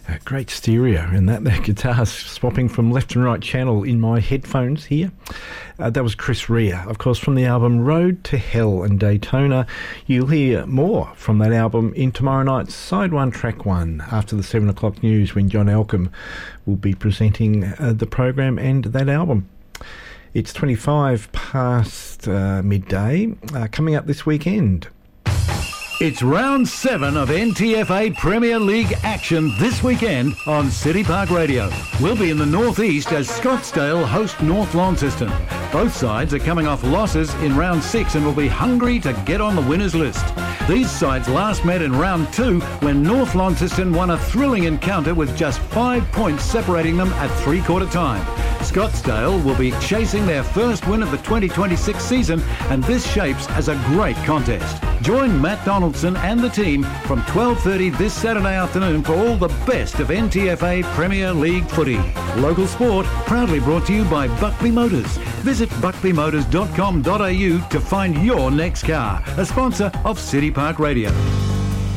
Great stereo, and that guitar swapping from left and right channel in my headphones here. That was Chris Rea, of course, from the album Road to Hell and Daytona. You'll hear more from that album in tomorrow night's Side 1, Track 1, after the 7 o'clock news, when John Elcombe will be presenting the program and that album. It's 25 past midday, coming up this weekend. It's round 7 of NTFA Premier League action this weekend on City Park Radio. We'll be in the northeast as Scottsdale host North Launceston. Both sides are coming off losses in round 6 and will be hungry to get on the winners list. These sides last met in round 2 when North Launceston won a thrilling encounter with just 5 points separating them at three-quarter time. Scottsdale will be chasing their first win of the 2026 season, and this shapes as a great contest. Join Matt Donaldson and the team from 12:30 this Saturday afternoon for all the best of NTFA Premier League footy. Local sport proudly brought to you by Buckley Motors. Visit buckley.motors.com.au to find your next car, a sponsor of City Park Radio.